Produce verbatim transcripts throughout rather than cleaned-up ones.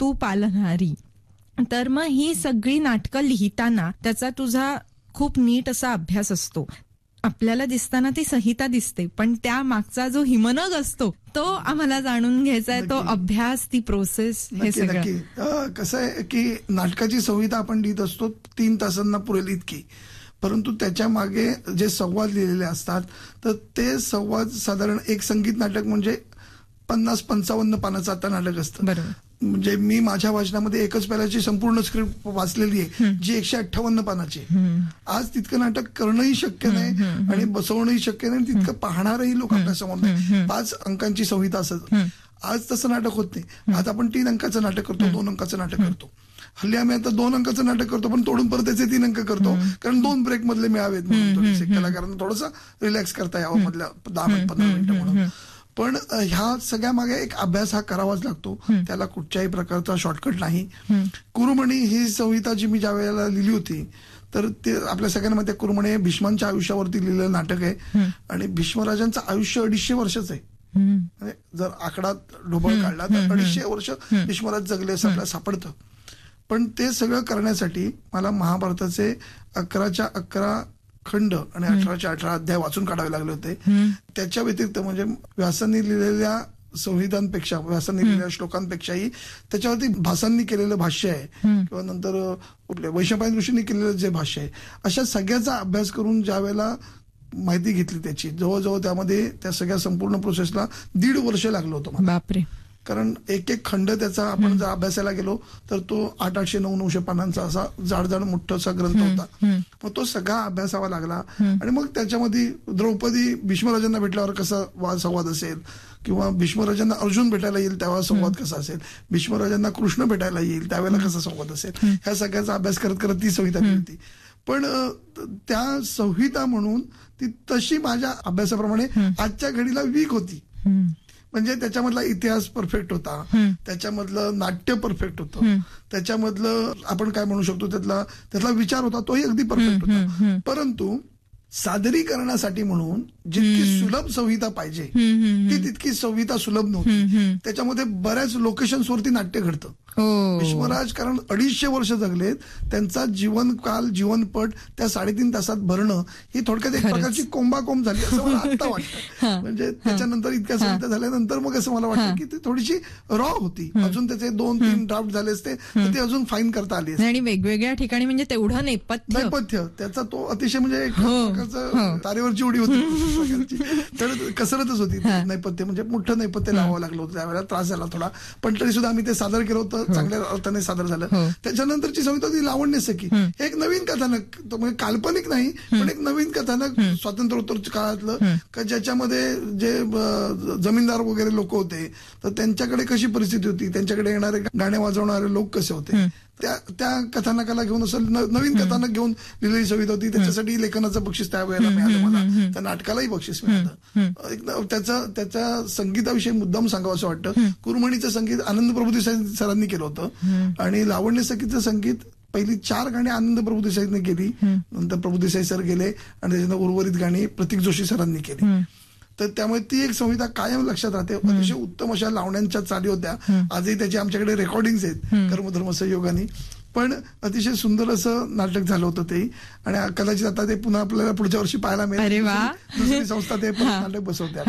तू पालनहारी. तर मग ही सगळी नाटकं लिहिताना त्याचा तुझा खूप नीट असा अभ्यास असतो. आपल्याला दिसताना ती संहिता दिसते, पण त्या मागचा जो हिमनग असतो तो आम्हाला जाणून घ्यायचा आहे. तो अभ्यास, ती प्रोसेस, हे सगळं. कसं आहे की नाटकाची संहिता आपण लिहित असतो तीन तासांना पुरेल इतकी, परंतु त्याच्या मागे जे संवाद लिहिलेले असतात तर ते संवाद साधारण एक संगीत नाटक म्हणजे पन्नास पंचावन्न पानाचं आता नाटक असतं. बरोबर. म्हणजे मी माझ्या वाचनामध्ये एकच पहिल्याची संपूर्ण स्क्रिप्ट वाचलेली आहे जी एकशे अठ्ठावन्न पानाची. आज तितकं नाटक करणंही शक्य नाही आणि बसवणंही शक्य नाही, तितकं पाहणारही लोक आपल्या समोर नाही. पाच अंकांची संहिता असत. आज तसं नाटक होत नाही. आज आपण तीन अंकाचं नाटक करतो, दोन अंकाचं नाटक करतो. हल्ली आम्ही आता दोन अंकाचं नाटक करतो पण तोडून परत त्याचे तीन अंक करतो, कारण दोन ब्रेक मधले मिळावेत म्हणून, थोडेसे कलाकारांना थोडंसं रिलॅक्स करता यावं मधल्या दहा पंधरा मिनिटं म्हणून. पण ह्या सगळ्या मागे एक अभ्यास हा करावाच लागतो. त्याला कुठच्याही प्रकारचा शॉर्टकट नाही. कुरुमणी ही संहिता जी मी ज्या वेळेला लिहिली होती तर ते आपल्या सगळ्यांना माहिती आहे, कुरुमणी हे भीष्मांच्या आयुष्यावरती लिहिलेलं नाटक आहे आणि भीष्मराजांचं आयुष्य अडीचशे वर्षाचं आहे. म्हणजे जर आकडा ढोबळ काढला तर अडीचशे वर्ष भीष्मराज जगले असं आपल्याला सापडतं. पण ते सगळं करण्यासाठी मला महाभारताचे अकराच्या अकरा खंड आणि अठराच्या अठरा अध्याय वाचून काढावे लागले होते. त्याच्या व्यतिरिक्त म्हणजे व्यासांनी लिहिलेल्या संहितांपेक्षा, व्यासांनी लिहिलेल्या श्लोकांपेक्षाही त्याच्यावरती भासांनी केलेलं भाष्य आहे किंवा नंतर कुठल्या वैशंपायन ऋषींनी केलेलं जे भाष्य आहे, अशा सगळ्याचा अभ्यास करून ज्या वेळेला माहिती घेतली त्याची, जवळजवळ त्यामध्ये त्या सगळ्या संपूर्ण प्रोसेसला दीड वर्ष लागलं होतं मला. बापरे. कारण एक एक खंड त्याचा आपण जर अभ्यासाला गेलो तर तो आठ आठशे नऊ नऊशे पानांचा असा जाड जाड मोठासा ग्रंथ होता. मग तो सगळा अभ्यासावा लागला आणि मग त्याच्यामध्ये द्रौपदी भीष्मराजांना भेटल्यावर कसा वाद संवाद असेल, किंवा भीष्मराजांना अर्जुन भेटायला येईल तेव्हा संवाद कसा असेल, भीष्मराजांना कृष्ण भेटायला येईल त्यावेळेला कसा संवाद असेल, ह्या सगळ्याचा अभ्यास करत करत ती संहिता लिहिली होती. पण त्या संहिता म्हणून ती तशी माझ्या अभ्यासाप्रमाणे आजच्या घडीला वीक होती. म्हणजे त्याच्यामधला इतिहास परफेक्ट होता, त्याच्यामधलं नाट्य परफेक्ट होतं, त्याच्यामधलं आपण काय म्हणू शकतो त्यातला त्यातला विचार होता तोही अगदी परफेक्ट होता. परंतु सादरीकरणासाठी म्हणून जितकी सुलभ संहिता पाहिजे ती तितकी संहिता सुलभ नव्हती. त्याच्यामध्ये बऱ्याच लोकेशन्सवरती नाट्य घडतं. भीष्मराज कारण अडीचशे वर्ष जगलेत, त्यांचा जीवनकाल जीवनपट त्या साडेतीन तासात भरणं ही थोडक्यात एक प्रकारची कोंबाकोंब झाली असं मला आता वाटतं. म्हणजे त्याच्यानंतर इतक्या संहिता झाल्यानंतर मग असं मला वाटतं की ती थोडीशी रॉ होती. अजून त्याचे दोन तीन ड्राफ्ट झाले असते तर ते अजून फाईन करता आले असते. आणि वेगवेगळ्या ठिकाणी म्हणजे तेवढं नेपथ्य नेपथ्य त्याचा तो अतिशय म्हणजे एक प्रकारचं तारेवरची उडी होती. तर कसरतच होती नेपथ्य, म्हणजे मोठं नेपथ्य लावावं लागलं होतं. त्यावेळेला त्रास झाला थोडा, पण तरी सुद्धा आम्ही ते सादर केलं होतं, चांगल्या अर्थाने सादर झालं. त्याच्यानंतरची संहिता ती लावण्य सखी, एक नवीन कथानक, म्हणजे काल्पनिक नाही पण एक नवीन कथानक स्वातंत्र्योत्तर काळातलं, का ज्याच्यामध्ये जे जमीनदार वगैरे लोक होते तर त्यांच्याकडे कशी परिस्थिती होती, त्यांच्याकडे येणारे गाणे वाजवणारे लोक कसे होते, त्या त्या कथानकाला घेऊन असं नवीन कथानक घेऊन लिहिलेली संहिता होती. त्याच्यासाठी लेखनाचं बक्षीस त्यावेळेला मिळालं मला, त्या नाटकालाही बक्षीस मिळालं. त्याचा त्याच्या संगीताविषयी मुद्दाम सांगावं असं वाटतं. कुरुमणीचं संगीत आनंद प्रभुदेसाई सरांनी केलं होतं आणि लावण्य सखीचं संगीत पहिली चार गाणी आनंद प्रभुदेसाईंनी केली, नंतर प्रभुदेसाई सर गेले आणि त्याच्यानंतर उर्वरित गाणी प्रतीक जोशी सरांनी केली. तर त्यामुळे ती एक संहिता कायम लक्षात राहते. अतिशय उत्तम अशा लावण्यांच्या चाली होत्या. आजही त्याची आमच्याकडे रेकॉर्डिंग्स आहेत कर्मधर्म संयोगाने. पण अतिशय सुंदर असं नाटक झालं होतं ते, आणि कदाचित आता ते पुन्हा आपल्याला पुढच्या वर्षी पाहायला मिळेल. दुसरी संस्था ते नाटक बसवते.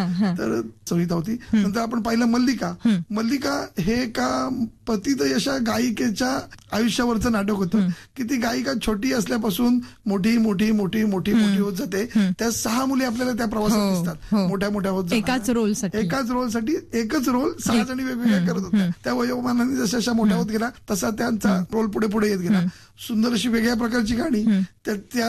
तर संहिता होती. नंतर आपण पाहिलं मल्लिका. मल्लिका हे एका पतित यशा गायिकेच्या आयुष्यावरचं नाटक होतं की ती गायिका छोटी असल्यापासून मोठी मोठी मोठी मोठी मोठी होत जाते. त्या सहा मुली आपल्याला त्या प्रवासात दिसतात, मोठ्या मोठ्या होत एकाच रोलसाठी एकाच रोलसाठी एकच रोल सहा जणी वेगवेगळ्या करत होत्या. त्या वयोमानाने जशा जशा मोठ्या होत गेला तसा त्यांचा रोल पुढे पुढे येत गेला. सुंदर अशी वेगळ्या प्रकारची गाणी. त्या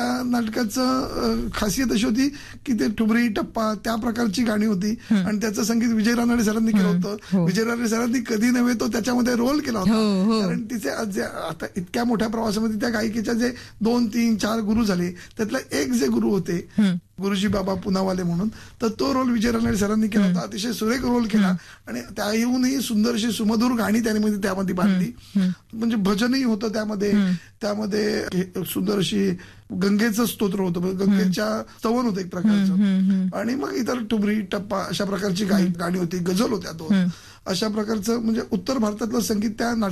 नाटकाचं खासियत अशी होती की ते ठुमरी टप्पा त्या प्रकारची गाणी होती आणि त्याचं संगीत विजय रानडे सरांनी केलं होतं. विजय रानडे सरांनी कधी नव्हे तो त्याच्यामध्ये रोल केला होता. कारण तिचे आता इतक्या मोठ्या प्रवासामध्ये त्या गायिकेच्या जे दोन तीन चार गुरु झाले त्यातला एक जे गुरु होते गुरुजी बाबा पुनावाले म्हणून, तर तो रोल विजय रानडे सरांनी केला होता. अतिशय सुरेख रोल केला आणि त्या येऊनही सुंदर अशी सुमधुर गाणी त्यामध्ये त्यामध्ये बांधली. म्हणजे भजनही होतं त्यामध्ये. त्यामध्ये सुंदर अशी गंगेचं स्तोत्र होतं, गंगेच्या स्तवन होतं एक प्रकारचं, आणि मग इतर ठुमरी टप्पा अशा प्रकारची गाणी होती, गझल होत्या दोन. अशा प्रकारचं म्हणजे उत्तर भारतातलं संगीत त्या